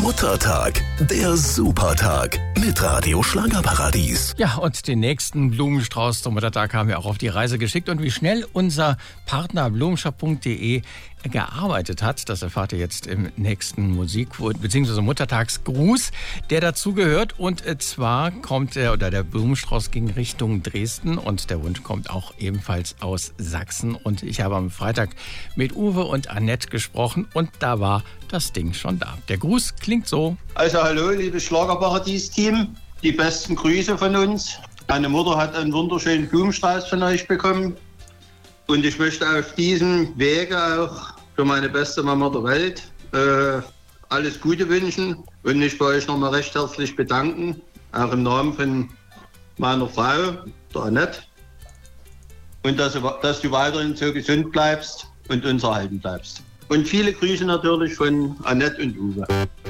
Muttertag, der Supertag mit Radio Schlagerparadies. Ja, und den nächsten Blumenstrauß zum Muttertag haben wir auch auf die Reise geschickt. Und wie schnell unser Partner blumenshop.de gearbeitet hat, das erfahrt ihr jetzt im nächsten bzw. Muttertagsgruß, der dazu gehört. Und zwar kommt der Blumenstrauß ging Richtung Dresden und der Wunsch kommt auch ebenfalls aus Sachsen. Und ich habe am Freitag mit Uwe und Annette gesprochen und da war das Ding schon da. Der Gruß klingt so. Also hallo, liebes Schlagerparadies-Team. Die besten Grüße von uns. Meine Mutter hat einen wunderschönen Blumenstrauß von euch bekommen. Und ich möchte auf diesem Wege auch für meine beste Mama der Welt alles Gute wünschen und mich bei euch nochmal recht herzlich bedanken, auch im Namen von meiner Frau, der Annette. Und dass du weiterhin so gesund bleibst und uns erhalten bleibst. Und viele Grüße natürlich von Annette und Uwe.